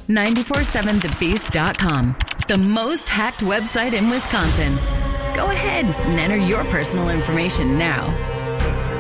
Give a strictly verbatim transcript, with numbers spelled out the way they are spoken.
nine four seven the beast dot com, the most hacked website in Wisconsin. Go ahead and enter your personal information now.